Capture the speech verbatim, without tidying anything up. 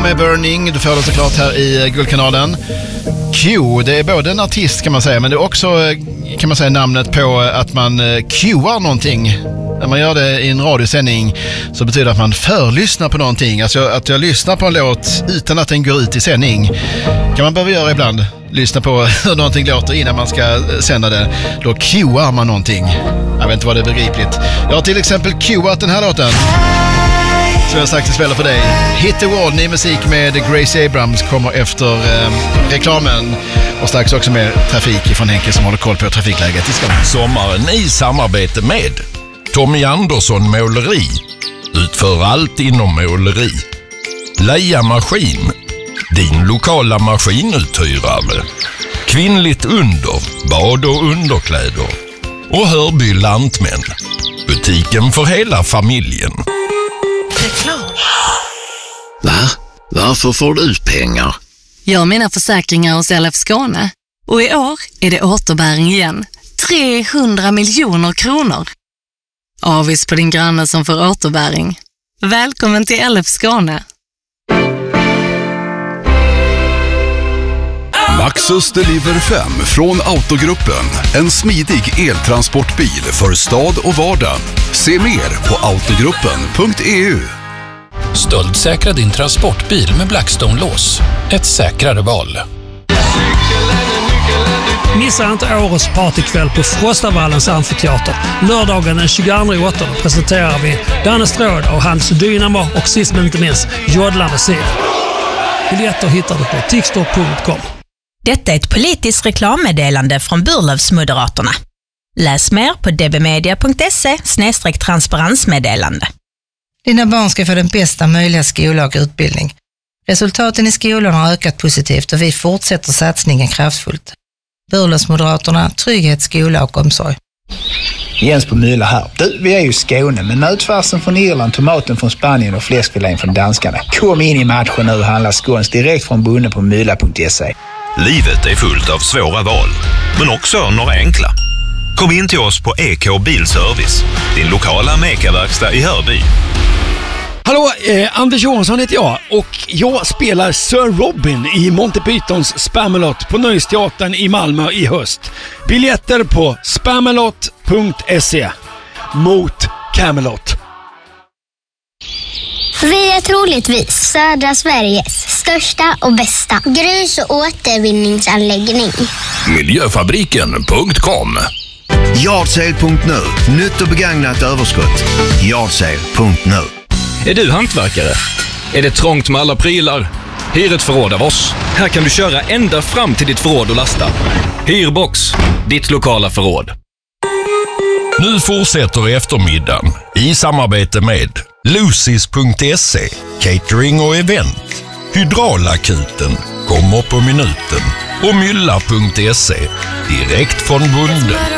med Burning. Du får det såklart här i Guldkanalen. Q, det är både en artist kan man säga, men det är också kan man säga namnet på att man cuear någonting. När man gör det i en radiosändning så betyder det att man förlyssnar på någonting. Alltså att jag lyssnar på en låt utan att den går ut i sändning. Kan man behöva göra ibland. Lyssna på hur någonting låter innan man ska sända det. Då cuear man någonting. Jag vet inte vad det är begripligt. Jag har till exempel cueat den här låten. Som jag sagt spelar för dig. Hit the Wall, ny musik med Gracie Abrams kommer efter eh, reklamen. Och strax också med trafik från Henke som håller koll på trafikläget i Skåne. Sommaren i samarbete med Tommy Andersson Måleri. Utför allt inom måleri. Leia Maskin. Din lokala maskinuthyrare. Kvinnligt under, bad och underkläder. Och Hörby Lantmän. Butiken för hela familjen. Reklam. Va? Varför får du pengar? Jag har mina försäkringar hos L F Skåne. Och i år är det återbäring igen. trehundra miljoner kronor. Avis på din granne som får återbäring. Välkommen till L F Skåne. Maxus Deliver fem från Autogruppen. En smidig eltransportbil för stad och vardag. Se mer på autogruppen punkt e u. Stöldsäkra din transportbil med Blackstone-lås. Ett säkrare val. Missa inte årets partykväll på Frostavallens amfiteater. Lördagen den tjugoandra åttonde presenterar vi Danne Stråd och Hans Dynamo och sist men inte minst Jodlande Sid. Biljetter hittar du på tixtor punkt com. Detta är ett politiskt reklammeddelande från Burlövsmoderaterna. Läs mer på d b media punkt se slash transparensmeddelande. Dina barn ska få den bästa möjliga skola och utbildning. Resultaten i skolan har ökat positivt och vi fortsätter satsningen kraftfullt. Burlövsmoderaterna, trygghet, skola och omsorg. Jens på Mylla här. Du, vi är ju i Skåne med nötfärsen från Irland, tomaten från Spanien och fläskfilén från danskarna. Kom in i matchen nu och handla skåns direkt från bonden på mylla punkt se. Livet är fullt av svåra val, men också några enkla. Kom in till oss på E K Bilservice, din lokala Meka-verkstad i Hörby. Hallå, eh, Anders Johansson heter jag och jag spelar Sir Robin i Monty Pythons Spamalot på Nöjesteatern i Malmö i höst. Biljetter på spamalot punkt se. Mot Camelot. Vi är troligtvis södra Sveriges största och bästa grus- och återvinningsanläggning. Miljöfabriken punkt com. Yardsale punkt nu. Nytt och begagnat överskott. Yardsale punkt nu. Är du hantverkare? Är det trångt med alla prylar? Hyr ett förråd av oss. Här kan du köra ända fram till ditt förråd och lasta. Hyrbox, ditt lokala förråd. Nu fortsätter eftermiddagen i samarbete med Lucis punkt se, catering och event. Hydraulakuten kommer på minuten och mylla punkt se, direkt från bonden.